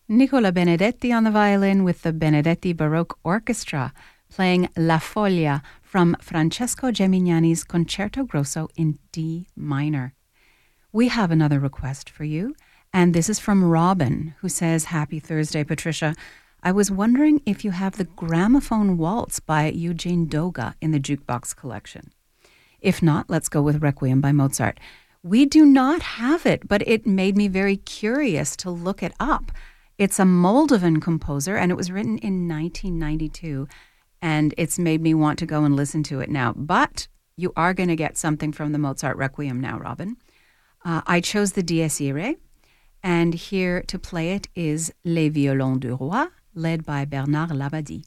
Nicola Benedetti on the violin with the Benedetti Baroque Orchestra playing La Foglia from Francesco Gemignani's Concerto Grosso in D minor. We have another request for you, and this is from Robin, who says, Happy Thursday, Patricia. I was wondering if you have the Gramophone Waltz by Eugene Doga in the Jukebox Collection. If not, let's go with Requiem by Mozart. We do not have it, but it made me very curious to look it up. It's a Moldovan composer, and it was written in 1992, and it's made me want to go and listen to it now. But you are going to get something from the Mozart Requiem now, Robin. I chose the Dies Irae, and here to play it is Les Violons du Roi, led by Bernard Labadie.